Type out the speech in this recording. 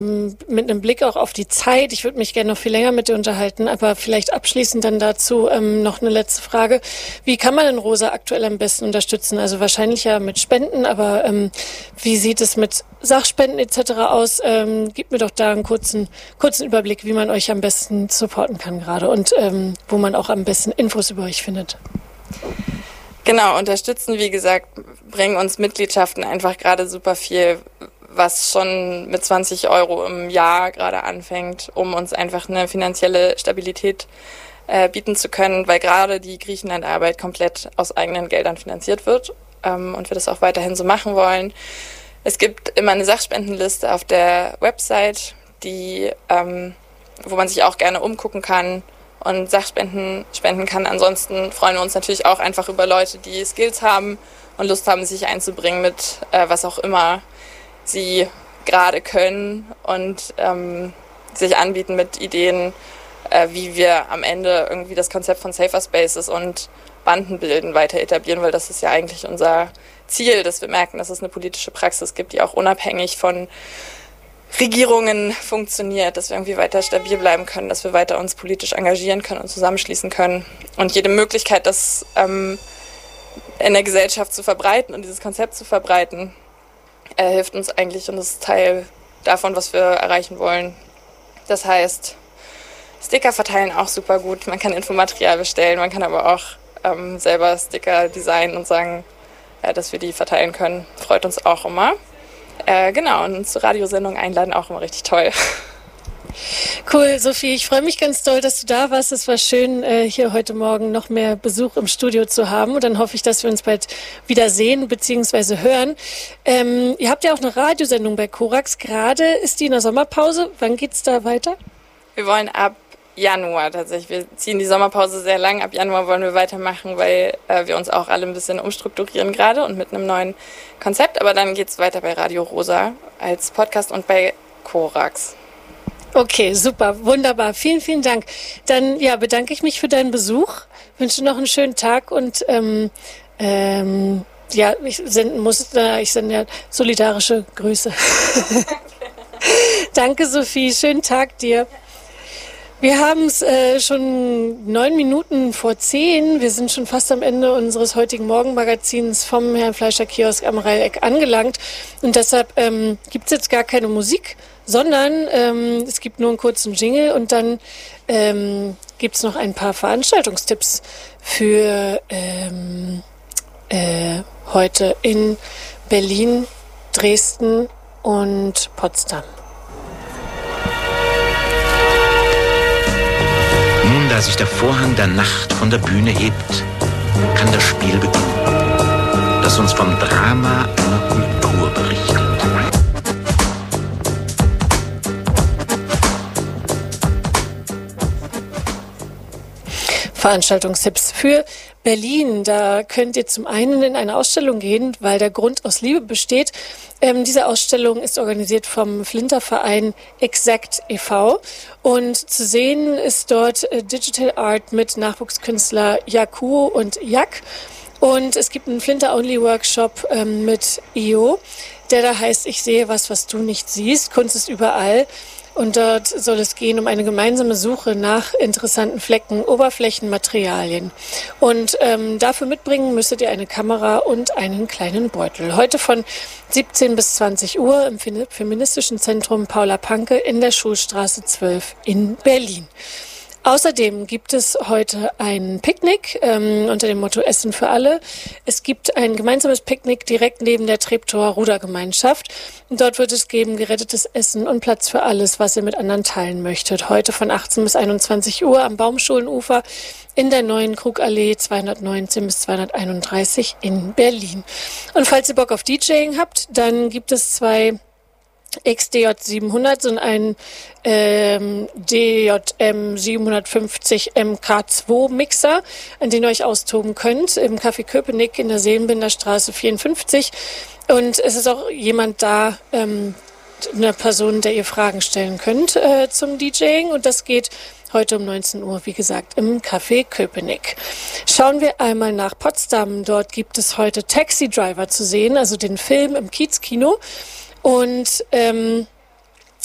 mit einem Blick auch auf die Zeit. Ich würde mich gerne noch viel länger mit dir unterhalten, aber vielleicht abschließend dann dazu noch eine letzte Frage. Wie kann man denn Rosa aktuell am besten unterstützen? Also wahrscheinlich ja mit Spenden, aber wie sieht es mit Sachspenden etc. aus? Gib mir doch da einen kurzen Überblick, wie man euch am besten supporten kann gerade und wo man auch am besten Infos über euch findet. Genau, unterstützen, wie gesagt, bringen uns Mitgliedschaften einfach gerade super viel, was schon mit 20 Euro im Jahr gerade anfängt, um uns einfach eine finanzielle Stabilität bieten zu können, weil gerade die Griechenlandarbeit komplett aus eigenen Geldern finanziert wird und wir das auch weiterhin so machen wollen. Es gibt immer eine Sachspendenliste auf der Website, wo man sich auch gerne umgucken kann und Sachspenden spenden kann. Ansonsten freuen wir uns natürlich auch einfach über Leute, die Skills haben und Lust haben, sich einzubringen mit was auch immer sie gerade können und sich anbieten mit Ideen, wie wir am Ende irgendwie das Konzept von Safer Spaces und Bandenbilden weiter etablieren, weil das ist ja eigentlich unser Ziel, dass wir merken, dass es eine politische Praxis gibt, die auch unabhängig von Regierungen funktioniert, dass wir irgendwie weiter stabil bleiben können, dass wir weiter uns politisch engagieren können und zusammenschließen können. Und jede Möglichkeit, das in der Gesellschaft zu verbreiten und dieses Konzept zu verbreiten, hilft uns eigentlich und ist Teil davon, was wir erreichen wollen. Das heißt, Sticker verteilen auch super gut. Man kann Infomaterial bestellen, man kann aber auch selber Sticker designen und sagen, dass wir die verteilen können. Freut uns auch immer. Genau, und zur Radiosendung einladen auch immer richtig toll. Cool, Sophie, ich freue mich ganz doll, dass du da warst. Es war schön, hier heute Morgen noch mehr Besuch im Studio zu haben. Und dann hoffe ich, dass wir uns bald wieder sehen bzw. hören. Ihr habt ja auch eine Radiosendung bei Korax. Gerade ist die in der Sommerpause. Wann geht's da weiter? Wir wollen ab Januar tatsächlich. Wir ziehen die Sommerpause sehr lang. Ab Januar wollen wir weitermachen, weil wir uns auch alle ein bisschen umstrukturieren gerade und mit einem neuen Konzept. Aber dann geht's weiter bei Radio Rosa als Podcast und bei Korax. Okay, super, wunderbar. Vielen, vielen Dank. Dann bedanke ich mich für deinen Besuch, wünsche noch einen schönen Tag und ich sende ja solidarische Grüße. Danke, Sophie, schönen Tag dir. Wir haben es schon 9 Minuten vor 10. Wir sind schon fast am Ende unseres heutigen Morgenmagazins vom Herrn Fleischer Kiosk am Reileck angelangt. Und deshalb gibt es jetzt gar keine Musik, sondern es gibt nur einen kurzen Jingle und dann gibt es noch ein paar Veranstaltungstipps für heute in Berlin, Dresden und Potsdam. Nun, da sich der Vorhang der Nacht von der Bühne hebt, kann das Spiel beginnen, das uns vom Drama einer Kultur berichtet. Veranstaltungstipps für Berlin. Da könnt ihr zum einen in eine Ausstellung gehen, weil der Grund aus Liebe besteht. Diese Ausstellung ist organisiert vom Flinterverein Exact e.V. und zu sehen ist dort Digital Art mit Nachwuchskünstler Yaku und Jak. Und es gibt einen Flinter-Only-Workshop mit IO, der da heißt, ich sehe was du nicht siehst. Kunst ist überall. Und dort soll es gehen um eine gemeinsame Suche nach interessanten Flecken, Oberflächen, Materialien. Und dafür mitbringen müsstet ihr eine Kamera und einen kleinen Beutel. Heute von 17 bis 20 Uhr im Feministischen Zentrum Paula Panke in der Schulstraße 12 in Berlin. Außerdem gibt es heute ein Picknick unter dem Motto Essen für alle. Es gibt ein gemeinsames Picknick direkt neben der Treptower Rudergemeinschaft. Dort wird es geben gerettetes Essen und Platz für alles, was ihr mit anderen teilen möchtet. Heute von 18 bis 21 Uhr am Baumschulenufer in der neuen Krugallee 219 bis 231 in Berlin. Und falls ihr Bock auf DJing habt, dann gibt es 2 XDJ 700 und ein DJM 750 MK2 Mixer, an den ihr euch austoben könnt, im Café Köpenick in der Seelenbinderstraße 54. Und es ist auch jemand da, eine Person, der ihr Fragen stellen könnt zum DJing. Und das geht heute um 19 Uhr, wie gesagt, im Café Köpenick. Schauen wir einmal nach Potsdam. Dort gibt es heute Taxi Driver zu sehen, also den Film im Kiezkino. Und